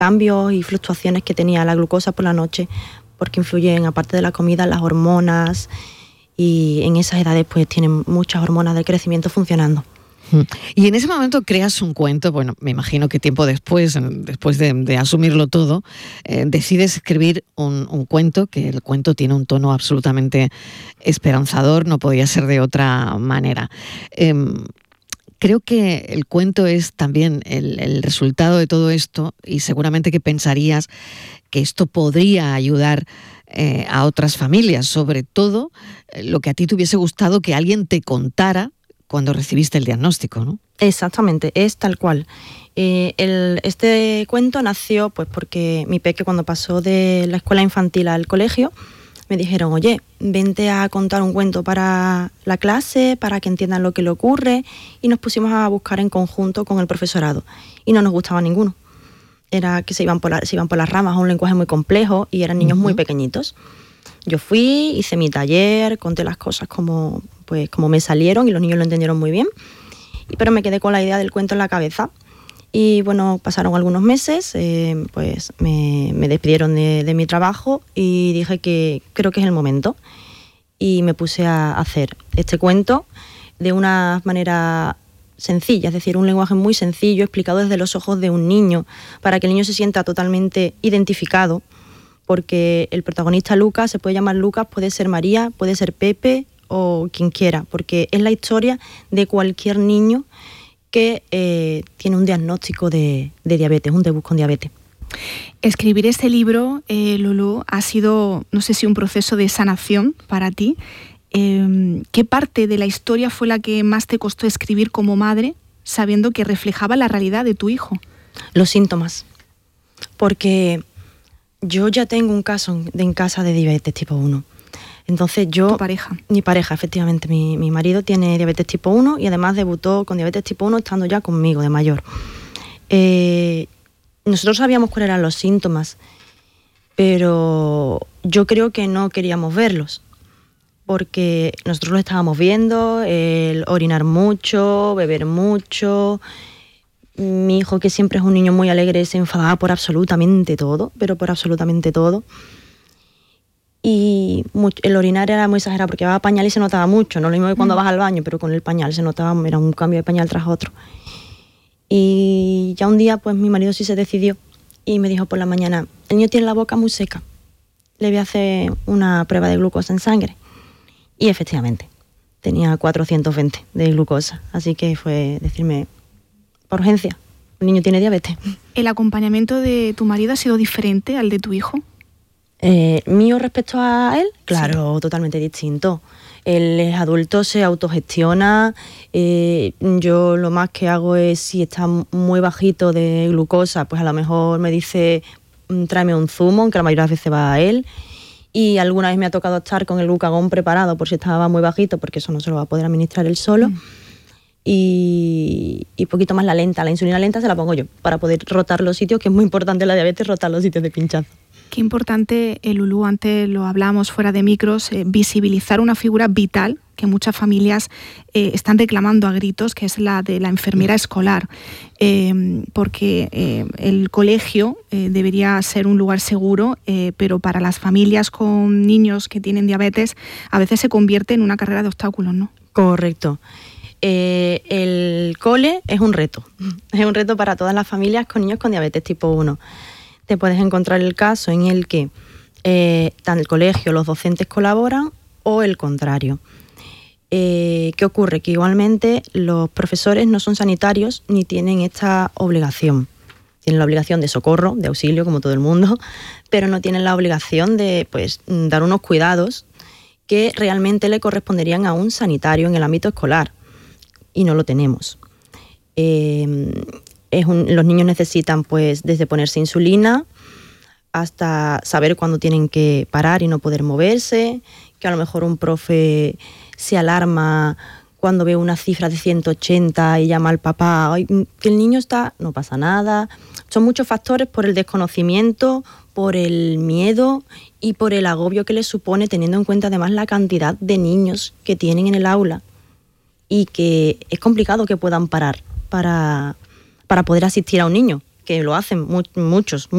cambios y fluctuaciones que tenía la glucosa por la noche, porque influyen, aparte de la comida, las hormonas, y en esas edades pues tienen muchas hormonas del crecimiento funcionando. Y en ese momento creas un cuento, bueno, me imagino que tiempo después de asumirlo todo, decides escribir un cuento, que el cuento tiene un tono absolutamente esperanzador, no podía ser de otra manera. Creo que el cuento es también el resultado de todo esto, y seguramente que pensarías que esto podría ayudar a otras familias, sobre todo lo que a ti te hubiese gustado que alguien te contara cuando recibiste el diagnóstico, ¿no? Exactamente, es tal cual. Este cuento nació pues porque mi peque, cuando pasó de la escuela infantil al colegio, me dijeron: oye, vente a contar un cuento para la clase, para que entiendan lo que le ocurre, y nos pusimos a buscar en conjunto con el profesorado, y no nos gustaba ninguno. Era que se iban por las ramas, un lenguaje muy complejo, y eran niños muy pequeñitos. Yo fui, hice mi taller, conté las cosas como me salieron, y los niños lo entendieron muy bien, pero me quedé con la idea del cuento en la cabeza. Y bueno, pasaron algunos meses, pues me despidieron de mi trabajo, y dije que creo que es el momento, y me puse a hacer este cuento de una manera sencilla, es decir, un lenguaje muy sencillo, explicado desde los ojos de un niño, para que el niño se sienta totalmente identificado, porque el protagonista Lucas se puede llamar Lucas, puede ser María, puede ser Pepe o quien quiera, porque es la historia de cualquier niño que tiene un diagnóstico de diabetes, un debut con diabetes. Escribir este libro, Lulú, ha sido, no sé si un proceso de sanación para ti. ¿Qué parte de la historia fue la que más te costó escribir como madre, sabiendo que reflejaba la realidad de tu hijo? Los síntomas, porque yo ya tengo un caso en casa de diabetes tipo 1. Entonces ¿Tu pareja? Mi pareja, efectivamente. Mi marido tiene diabetes tipo 1 y además debutó con diabetes tipo 1 estando ya conmigo de mayor. Nosotros sabíamos cuáles eran los síntomas, pero yo creo que no queríamos verlos, porque nosotros lo estábamos viendo, el orinar mucho, beber mucho. Mi hijo, que siempre es un niño muy alegre, se enfadaba por absolutamente todo, pero por absolutamente todo. Y el orinar era muy exagerado, porque llevaba pañal y se notaba mucho, no lo mismo que cuando vas al baño, pero con el pañal se notaba, era un cambio de pañal tras otro. Y ya un día pues mi marido sí se decidió y me dijo por la mañana: el niño tiene la boca muy seca, le voy a hacer una prueba de glucosa en sangre. Y efectivamente, tenía 420 de glucosa, así que fue decirme: por urgencia, el niño tiene diabetes. ¿El acompañamiento de tu marido ha sido diferente al de tu hijo? Mío respecto a él, claro, sí. Totalmente distinto. Él es adulto, se autogestiona. Yo lo más que hago es, si está muy bajito de glucosa, pues a lo mejor me dice: tráeme un zumo, aunque la mayoría de las veces va a él. Y alguna vez me ha tocado estar con el glucagón preparado por si estaba muy bajito, porque eso no se lo va a poder administrar él solo. Y poquito más la insulina lenta se la pongo yo, para poder rotar los sitios, que es muy importante en la diabetes, rotar los sitios de pinchazo. Qué importante, Lulú, antes lo hablamos fuera de micros, visibilizar una figura vital que muchas familias están reclamando a gritos, que es la de la enfermera escolar, porque el colegio debería ser un lugar seguro, pero para las familias con niños que tienen diabetes a veces se convierte en una carrera de obstáculos, ¿no? Correcto. El cole es un reto para todas las familias con niños con diabetes tipo 1. Te puedes encontrar el caso en el que tanto el colegio, los docentes colaboran, o el contrario. ¿Qué ocurre? Que igualmente los profesores no son sanitarios ni tienen esta obligación. Tienen la obligación de socorro, de auxilio, como todo el mundo, pero no tienen la obligación de dar unos cuidados que realmente le corresponderían a un sanitario en el ámbito escolar, y no lo tenemos. Los niños necesitan desde ponerse insulina hasta saber cuándo tienen que parar y no poder moverse, que a lo mejor un profe se alarma cuando ve una cifra de 180 y llama al papá: "Ay, que el niño está", no pasa nada. Son muchos factores, por el desconocimiento, por el miedo y por el agobio que les supone, teniendo en cuenta además la cantidad de niños que tienen en el aula, y que es complicado que puedan parar para poder asistir a un niño, que lo hacen muchos.